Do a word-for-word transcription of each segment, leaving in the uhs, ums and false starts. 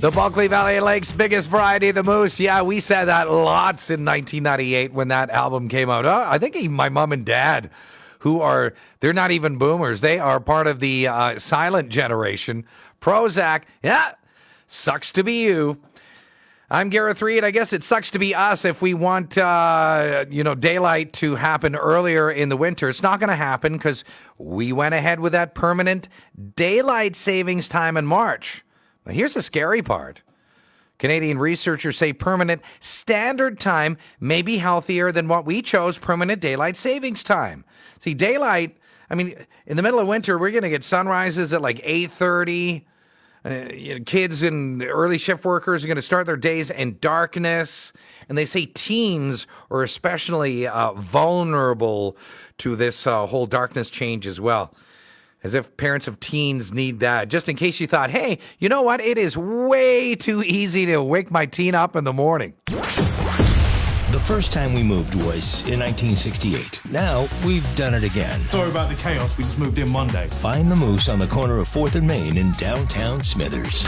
The Bulkley Valley Lakes biggest variety, the Moose. Yeah, we said that lots in nineteen ninety-eight when that album came out. Oh, I think even my mom and dad, who are, they're not even boomers. They are part of the uh, silent generation. Prozac, yeah, sucks to be you. I'm Gareth Reed. I guess it sucks to be us if we want, uh, you know, daylight to happen earlier in the winter. It's not going to happen because we went ahead with that permanent daylight savings time in March. Now, here's the scary part. Canadian researchers say permanent standard time may be healthier than what we chose, permanent daylight savings time. See, daylight, I mean, in the middle of winter, we're going to get sunrises at like eight thirty. Uh, you know, kids and early shift workers are going to start their days in darkness. And they say teens are especially uh, vulnerable to this uh, whole darkness change as well. As if parents of teens need that. Just in case you thought, hey, you know what? It is way too easy to wake my teen up in the morning. The first time we moved was in nineteen sixty-eight. Now we've done it again. Sorry about the chaos. We just moved in Monday. Find the Moose on the corner of fourth and Main in downtown Smithers.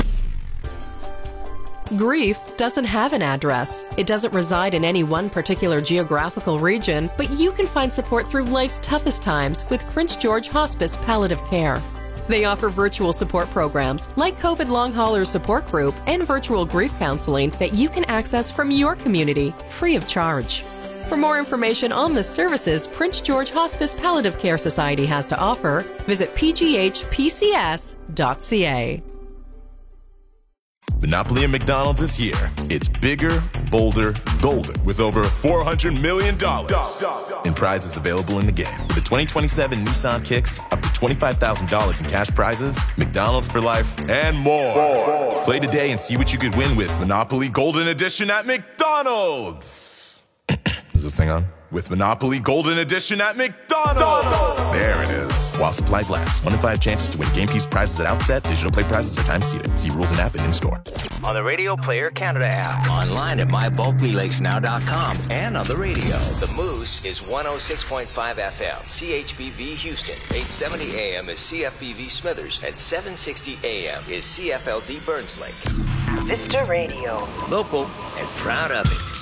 Grief doesn't have an address. It doesn't reside in any one particular geographical region, but you can find support through life's toughest times with Prince George Hospice Palliative Care. They offer virtual support programs like COVID Long Haulers Support Group and virtual grief counseling that you can access from your community free of charge. For more information on the services Prince George Hospice Palliative Care Society has to offer, visit p g h p c s dot c a. Monopoly at McDonald's is here. It's bigger, bolder, golden, with over four hundred million dollars in prizes available in the game. With the twenty twenty-seven Nissan Kicks, up to twenty-five thousand dollars in cash prizes, McDonald's for life, and more. more. Play today and see what you could win with Monopoly Golden Edition at McDonald's. Is this thing on? With Monopoly Golden Edition at McDonald's. There it is. While supplies last. One in five chances to win game piece prizes at outset. Digital play prizes are time seated. See rules and app and in-store. On the Radio Player Canada app. Online at my bulkley lakes now dot com. And on the radio. The Moose is one oh six point five F M. C H B V Houston. eight seventy A M is C F B V Smithers. And seven sixty A M is C F L D Burns Lake. Vista Radio. Local and proud of it.